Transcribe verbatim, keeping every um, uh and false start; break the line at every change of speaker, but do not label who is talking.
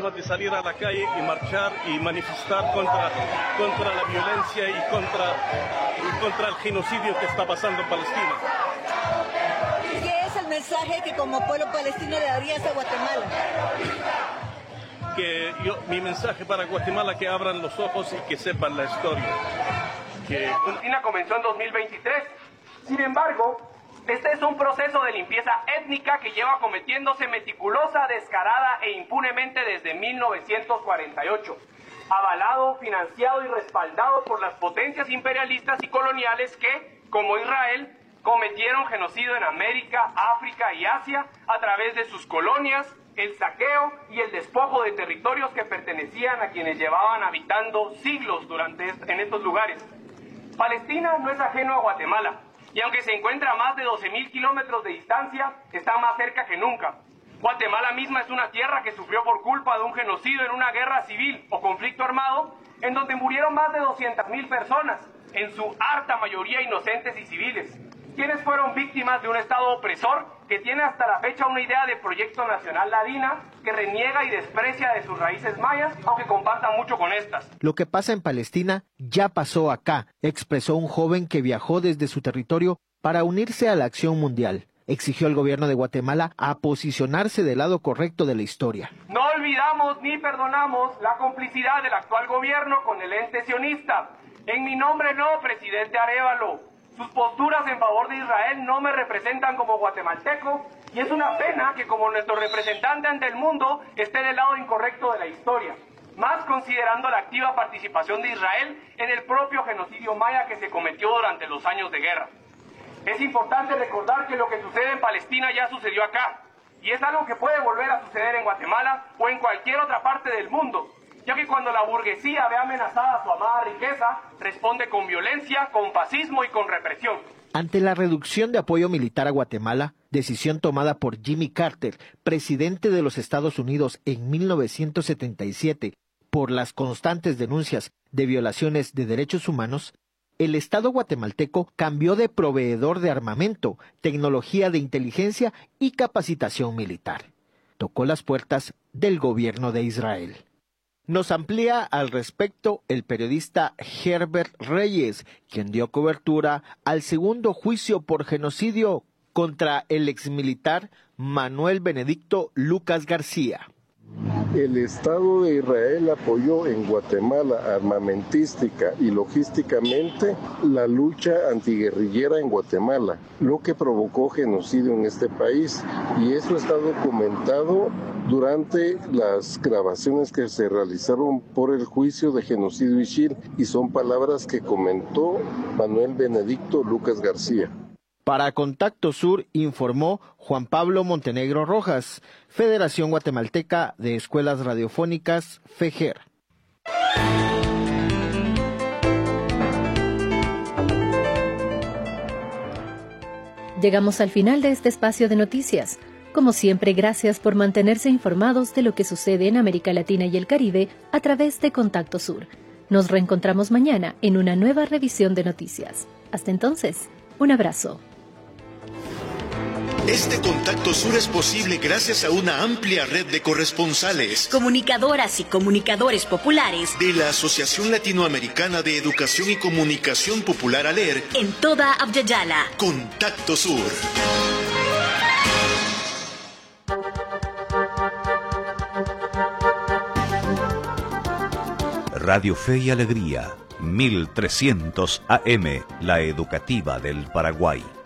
formas de salir a la calle y marchar y manifestar contra, contra la violencia y contra, y contra el genocidio que está pasando en Palestina.
¿Qué es el mensaje que como pueblo palestino le darías a Guatemala?
Que yo, mi mensaje para Guatemala, que abran los ojos y que sepan la historia. Que
Palestina comenzó en dos mil veintitrés. Sin embargo, este es un proceso de limpieza étnica que lleva cometiéndose meticulosa, descarada e impunemente desde mil novecientos cuarenta y ocho, avalado, financiado y respaldado por las potencias imperialistas y coloniales que, como Israel, cometieron genocidio en América, África y Asia a través de sus colonias, el saqueo y el despojo de territorios que pertenecían a quienes llevaban habitando siglos durante est- en estos lugares. Palestina no es ajeno a Guatemala, y aunque se encuentra a más de doce mil kilómetros de distancia, está más cerca que nunca. Guatemala misma es una tierra que sufrió por culpa de un genocidio en una guerra civil o conflicto armado, en donde murieron más de doscientas mil personas, en su harta mayoría inocentes y civiles, quienes fueron víctimas de un Estado opresor que tiene hasta la fecha una idea de proyecto nacional ladina que reniega y desprecia de sus raíces mayas, aunque comparta mucho con estas.
Lo que pasa en Palestina ya pasó acá, expresó un joven que viajó desde su territorio para unirse a la acción mundial. Exigió al gobierno de Guatemala a posicionarse del lado correcto de la historia.
No olvidamos ni perdonamos la complicidad del actual gobierno con el ente sionista. En mi nombre no, presidente Arévalo. Sus posturas en favor de Israel no me representan como guatemalteco y es una pena que como nuestro representante ante el mundo esté del lado incorrecto de la historia, más considerando la activa participación de Israel en el propio genocidio maya que se cometió durante los años de guerra. Es importante recordar que lo que sucede en Palestina ya sucedió acá y es algo que puede volver a suceder en Guatemala o en cualquier otra parte del mundo, ya que cuando la burguesía ve amenazada su amada riqueza, responde con violencia, con fascismo y con represión.
Ante la reducción de apoyo militar a Guatemala, decisión tomada por Jimmy Carter, presidente de los Estados Unidos en mil novecientos setenta y siete, por las constantes denuncias de violaciones de derechos humanos, el Estado guatemalteco cambió de proveedor de armamento, tecnología de inteligencia y capacitación militar. Tocó las puertas del gobierno de Israel. Nos amplía al respecto el periodista Herbert Reyes, quien dio cobertura al segundo juicio por genocidio contra el exmilitar Manuel Benedicto Lucas García.
El Estado de Israel apoyó en Guatemala armamentística y logísticamente la lucha antiguerrillera en Guatemala, lo que provocó genocidio en este país, y eso está documentado durante las grabaciones que se realizaron por el juicio de genocidio Ixil, y son palabras que comentó Manuel Benedicto Lucas García.
Para Contacto Sur informó Juan Pablo Montenegro Rojas, Federación Guatemalteca de Escuelas Radiofónicas, FEGER.
Llegamos al final de este espacio de noticias. Como siempre, gracias por mantenerse informados de lo que sucede en América Latina y el Caribe a través de Contacto Sur. Nos reencontramos mañana en una nueva revisión de noticias. Hasta entonces, un abrazo.
Este Contacto Sur es posible gracias a una amplia red de corresponsales,
comunicadoras y comunicadores populares
de la Asociación Latinoamericana de Educación y Comunicación Popular ALER
en toda Abya-Yala.
Contacto Sur.
Radio Fe y Alegría, mil trescientos A M, la educativa del Paraguay.